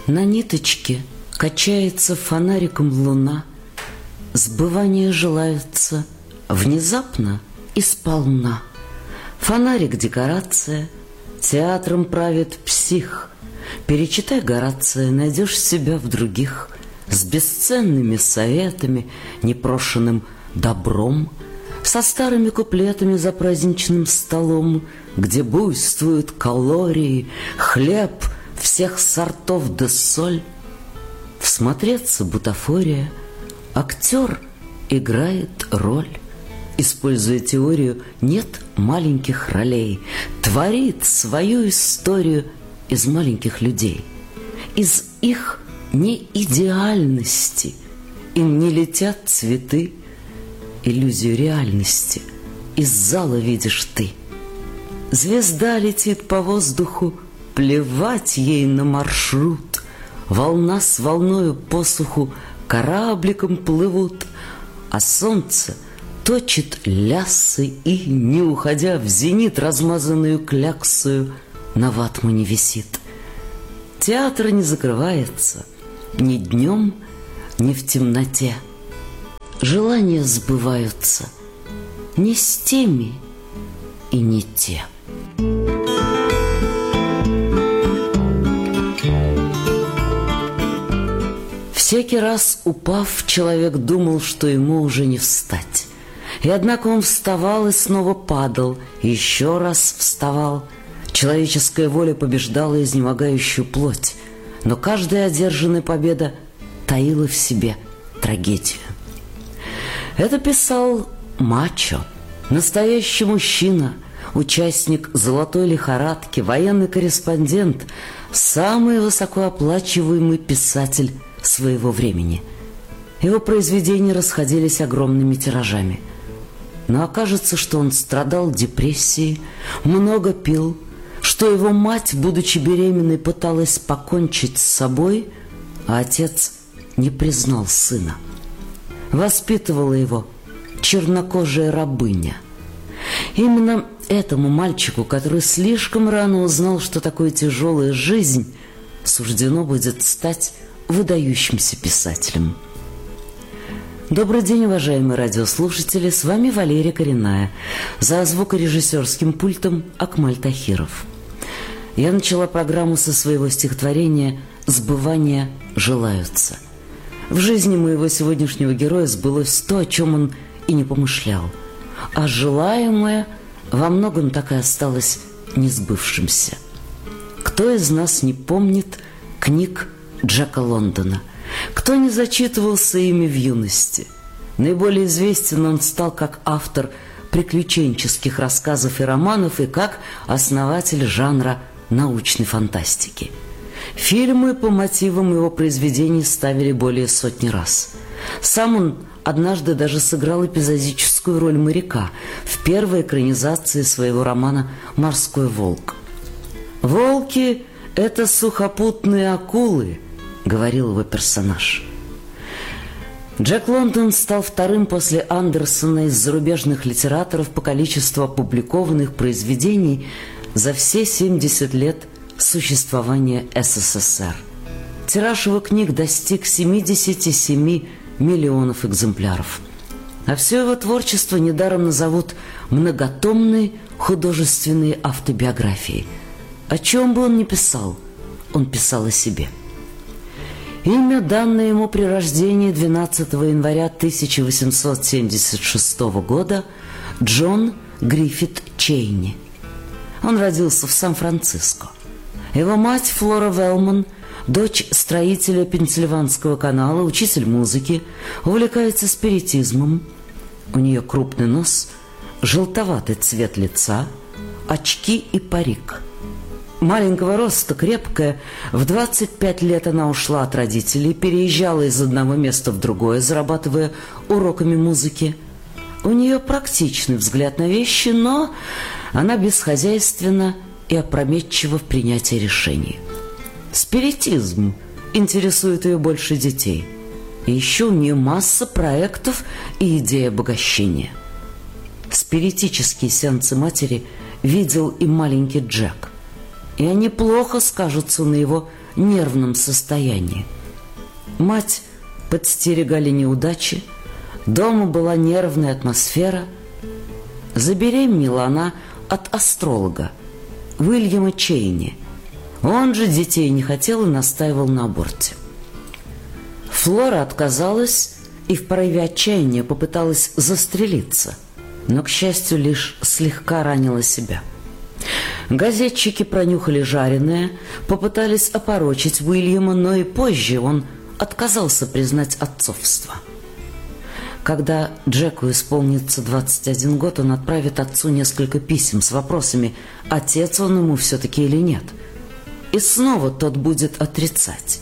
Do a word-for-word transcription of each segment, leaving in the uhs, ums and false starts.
На ниточке качается фонариком луна, сбывания желаются внезапно и сполна. Фонарик — декорация, театром правит псих. Перечитай Горация, найдешь себя в других, с бесценными советами, непрошенным добром, со старыми куплетами за праздничным столом, где буйствуют калории, хлеб всех сортов да соль. Всмотреться бутафория, актер играет роль. Используя теорию «нет маленьких ролей», творит свою историю из маленьких людей, из их неидеальности. Им не летят цветы, иллюзию реальности из зала видишь ты. Звезда летит по воздуху, плевать ей на маршрут. Волна с волною посуху корабликом плывут, а солнце точит лясы и, не уходя в зенит, размазанную кляксою на ватмане висит. Театр не закрывается ни днем, ни в темноте. Желания сбываются не с теми и не те. Всякий раз, упав, человек думал, что ему уже не встать. И однако он вставал и снова падал, и еще раз вставал. Человеческая воля побеждала изнемогающую плоть, но каждая одержанная победа таила в себе трагедию. Это писал мачо, настоящий мужчина, участник золотой лихорадки, военный корреспондент, самый высокооплачиваемый писатель своего времени. Его произведения расходились огромными тиражами. Но окажется, что он страдал депрессией, много пил, что его мать, будучи беременной, пыталась покончить с собой, а отец не признал сына. Воспитывала его чернокожая рабыня. Именно этому мальчику, который слишком рано узнал, что такое тяжелая жизнь, суждено будет стать выдающимся писателем. Добрый день, уважаемые радиослушатели, с вами Валерия Коренная, за звукорежиссерским пультом Акмаль Тахиров. Я начала программу со своего стихотворения «Сбывания желаются». В жизни моего сегодняшнего героя сбылось то, о чем он и не помышлял, а желаемое во многом так и осталось несбывшимся. Кто из нас не помнит книг Джека Лондона? Кто не зачитывался ими в юности? Наиболее известен он стал как автор приключенческих рассказов и романов и как основатель жанра научной фантастики. Фильмы по мотивам его произведений ставили более сотни раз. Сам он однажды даже сыграл эпизодическую роль моряка в первой экранизации своего романа «Морской волк». «Волки — это сухопутные акулы», — говорил его персонаж. Джек Лондон стал вторым после Андерсона из зарубежных литераторов по количеству опубликованных произведений за все семьдесят лет существования СССР. Тираж его книг достиг семидесяти семи миллионов экземпляров. А все его творчество недаром назовут многотомной художественной автобиографией. О чем бы он ни писал, он писал о себе. Имя, данное ему при рождении двенадцатого января тысяча восемьсот семьдесят шестого года, Джон Гриффит Чейни. Он родился в Сан-Франциско. Его мать Флора Велман, дочь строителя Пенсильванского канала, учитель музыки, увлекается спиритизмом. У нее крупный нос, желтоватый цвет лица, очки и парик. Маленького роста, крепкая, в двадцать пять лет она ушла от родителей, переезжала из одного места в другое, зарабатывая уроками музыки. У нее практичный взгляд на вещи, но она бесхозяйственна и опрометчива в принятии решений. Спиритизм интересует ее больше детей. И еще у нее масса проектов и идей обогащения. Спиритические сеансы матери видел и маленький Джек. и они плохо скажутся на его нервном состоянии. Мать подстерегали неудачи, дома была нервная атмосфера. Забеременела она от астролога Уильяма Чейни. Он же детей не хотел и настаивал на аборте. Флора отказалась и в порыве отчаяния попыталась застрелиться, но, к счастью, лишь слегка ранила себя. Газетчики пронюхали жареное, попытались опорочить Уильяма, но и позже он отказался признать отцовство. Когда Джеку исполнится двадцать один год, он отправит отцу несколько писем с вопросами, отец он ему все-таки или нет. И снова тот будет отрицать.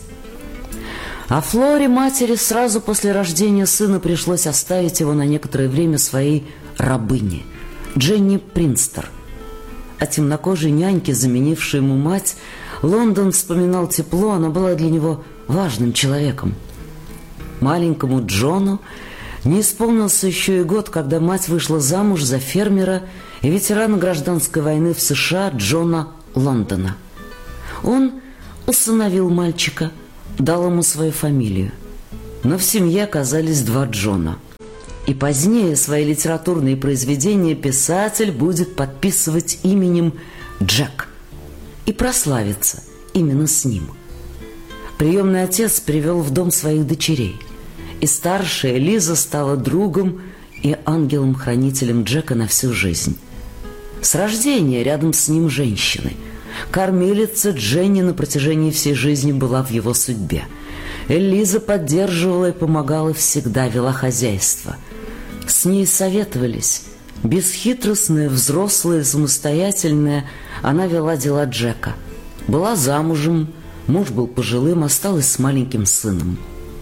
А Флоре, матери, сразу после рождения сына пришлось оставить его на некоторое время своей рабыне, Дженни Принстер. О темнокожей няньке, заменившей ему мать, Лондон вспоминал тепло, она была для него важным человеком. Маленькому Джону не исполнился еще и год, когда мать вышла замуж за фермера и ветерана гражданской войны в США Джона Лондона. Он усыновил мальчика, дал ему свою фамилию. Но в семье оказались два Джона. И позднее свои литературные произведения писатель будет подписывать именем Джек и прославиться именно с ним. Приемный отец привел в дом своих дочерей, и старшая Лиза стала другом и ангелом-хранителем Джека на всю жизнь. С рождения рядом с ним женщины. Кормилица Дженни на протяжении всей жизни была в его судьбе. Лиза поддерживала и помогала всегда, вела хозяйство. С ней советовались. Бесхитростная, взрослая, самостоятельная, она вела дела Джека. Была замужем, муж был пожилым, осталась с маленьким сыном.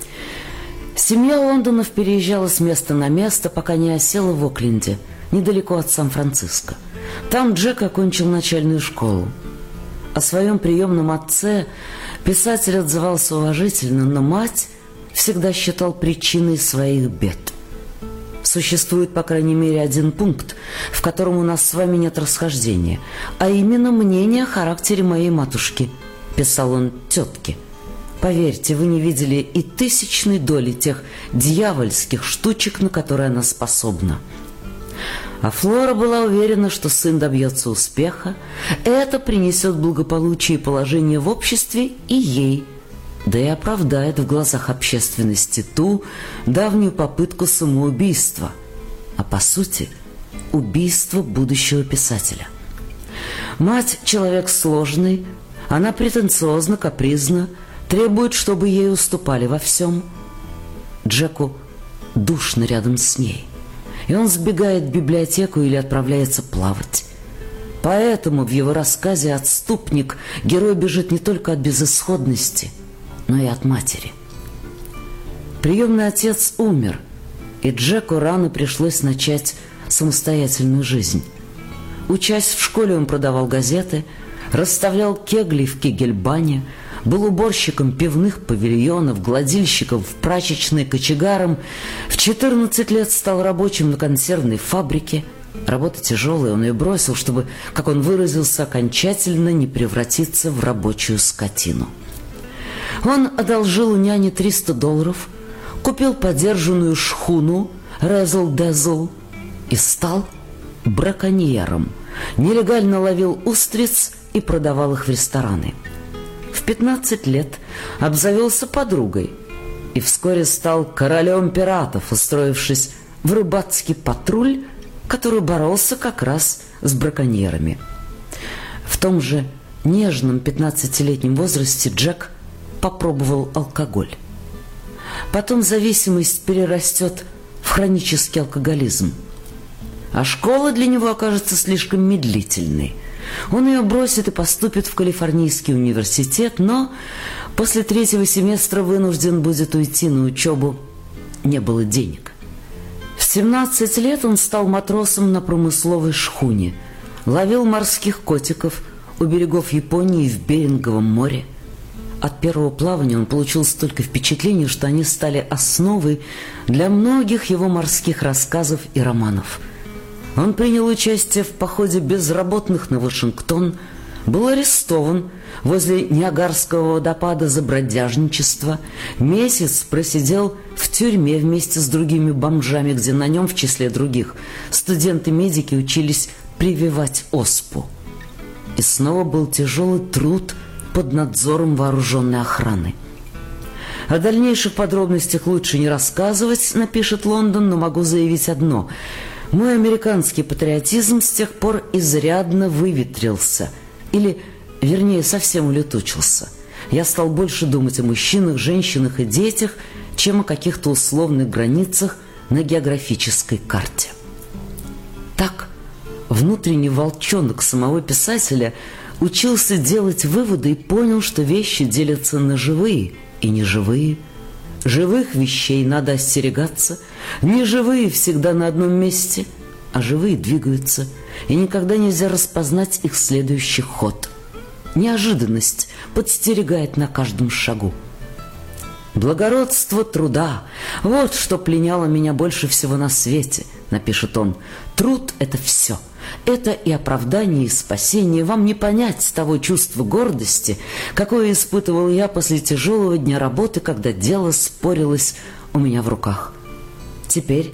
Семья Лондонов переезжала с места на место, пока не осела в Окленде, недалеко от Сан-Франциско. Там Джек окончил начальную школу. О своем приемном отце писатель отзывался уважительно, но мать всегда считал причиной своих бед. Существует, по крайней мере, один пункт, в котором у нас с вами нет расхождения, а именно мнение о характере моей матушки, писал он тетке. Поверьте, вы не видели и тысячной доли тех дьявольских штучек, на которые она способна. А Флора была уверена, что сын добьется успеха, это принесет благополучие и положение в обществе и ей, да и оправдает в глазах общественности ту давнюю попытку самоубийства, а по сути убийство будущего писателя. Мать – человек сложный, она претенциозна, капризна, требует, чтобы ей уступали во всем. Джеку душно рядом с ней, и он сбегает в библиотеку или отправляется плавать. Поэтому в его рассказе «Отступник» герой бежит не только от безысходности, но и от матери. Приемный отец умер, и Джеку рано пришлось начать самостоятельную жизнь. Учась в школе, он продавал газеты, расставлял кегли в кегельбане, был уборщиком пивных павильонов, гладильщиком в прачечной, кочегаром. В четырнадцать лет стал рабочим на консервной фабрике. Работа тяжелая, он ее бросил, чтобы, как он выразился, окончательно не превратиться в рабочую скотину. Он одолжил у няни триста долларов, купил подержанную шхуну «Резл-дезл» и стал браконьером. Нелегально ловил устриц и продавал их в рестораны. В пятнадцать лет обзавелся подругой и вскоре стал королем пиратов, устроившись в рыбацкий патруль, который боролся как раз с браконьерами. В том же нежном пятнадцатилетнем возрасте Джек попробовал алкоголь. Потом зависимость перерастет в хронический алкоголизм, а школа для него окажется слишком медлительной. Он ее бросит и поступит в Калифорнийский университет, но после третьего семестра вынужден будет уйти на учебу. Не было денег. В семнадцать лет он стал матросом на промысловой шхуне, ловил морских котиков у берегов Японии в Беринговом море. От первого плавания он получил столько впечатлений, что они стали основой для многих его морских рассказов и романов. Он принял участие в походе безработных на Вашингтон, был арестован возле Ниагарского водопада за бродяжничество, месяц просидел в тюрьме вместе с другими бомжами, где на нем, в числе других, студенты-медики учились прививать оспу. И снова был тяжелый труд под надзором вооруженной охраны. О дальнейших подробностях лучше не рассказывать, напишет Лондон, но могу заявить одно. Мой американский патриотизм с тех пор изрядно выветрился. Или, вернее, совсем улетучился. Я стал больше думать о мужчинах, женщинах и детях, чем о каких-то условных границах на географической карте. Так, внутренний волчонок самого писателя учился делать выводы и понял, что вещи делятся на живые и неживые. Живых вещей надо остерегаться, неживые всегда на одном месте, а живые двигаются, и никогда нельзя распознать их следующий ход. Неожиданность подстерегает на каждом шагу. «Благородство труда — вот что пленяло меня больше всего на свете», — напишет он. «Труд — это все. Это и оправдание, и спасение. Вам не понять того чувства гордости, какое испытывал я после тяжелого дня работы, когда дело спорилось у меня в руках. Теперь,